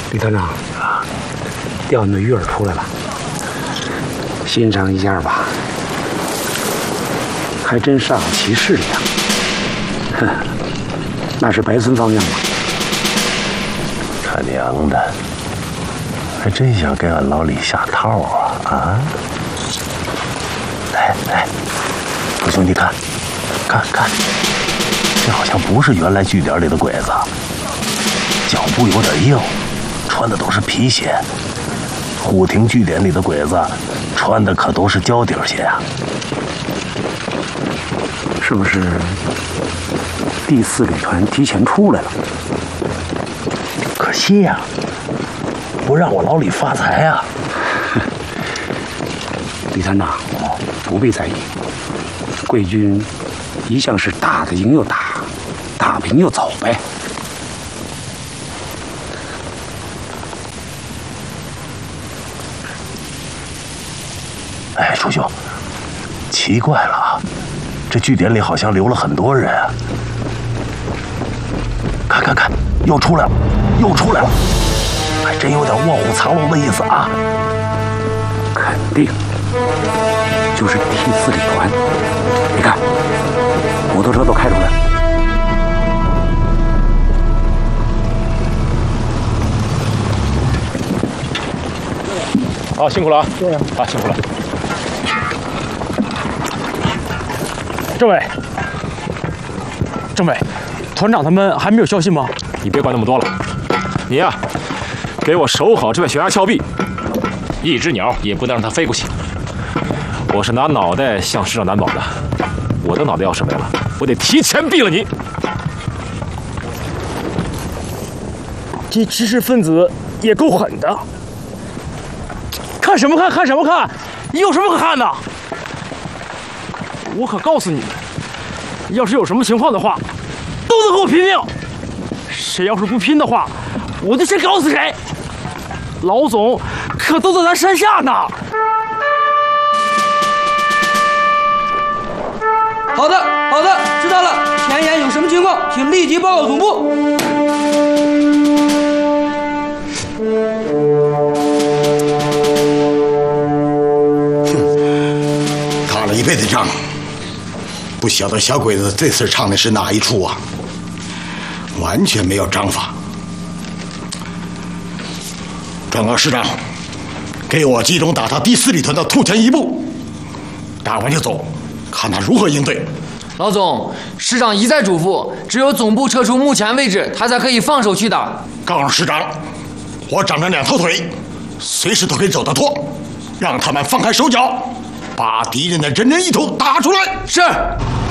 李团长，钓你的鱼饵出来了，欣赏一下吧，还真煞有其事呀。哼，那是白村方向吗？ 他娘的，还真想给俺老李下套啊！哎，不兄弟看，这好像不是原来据点里的鬼子，脚步有点硬，穿的都是皮鞋。虎亭据点里的鬼子穿的可都是胶底鞋啊！ 是不是第4旅团提前出来了？ 可惜呀，不让我老李发财啊！ 李团长，不必在意，贵军一向是打得赢又打，打不赢又走呗。 哎，楚兄，奇怪了啊，这据点里好像留了很多人啊！看，又出来了，还真有点卧虎藏龙的意思啊！ 肯定就是第4旅团。你看，摩托车都开出来了。 好，辛苦了啊！对呀，啊，辛苦了。政委，团长他们还没有消息吗？你别管那么多了，你呀，给我守好这片悬崖峭壁，一只鸟也不能让它飞过去。我是拿脑袋向师长担保的，我的脑袋要是没了，我得提前毙了你。 这知识分子也够狠的。看什么看？看什么看？有什么可看的？我可告诉你们，要是有什么情况的话，都得和我拼命。谁要是不拼的话，我就先搞死谁。老总可都在咱山下呢。 好的，知道了。前沿有什么情况，请立即报告总部。 打了一辈子仗，不晓得小鬼子这次唱的是哪一出啊？完全没有章法。转告师长，给我集中打他第4旅团的突前一部，打完就走，看他如何应对。 老总，师长一再嘱咐，只有总部撤出目前位置，他才可以放手去打。 告诉师长，我长着2条腿，随时都可以走得脱，让他们放开手脚，把敌人的人人一头打出来。 是。